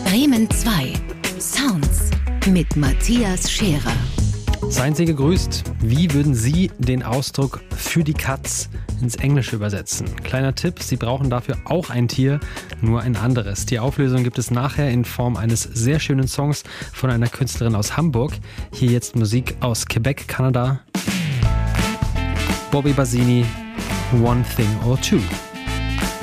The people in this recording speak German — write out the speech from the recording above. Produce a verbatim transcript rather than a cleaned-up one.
Bremen zwei. Sounds mit Matthias Scherer. Seien Sie gegrüßt. Wie würden Sie den Ausdruck für die Katz ins Englische übersetzen? Kleiner Tipp, Sie brauchen dafür auch ein Tier, nur ein anderes. Die Auflösung gibt es nachher in Form eines sehr schönen Songs von einer Künstlerin aus Hamburg. Hier jetzt Musik aus Quebec, Kanada. Bobby Bazzini, One Thing or Two.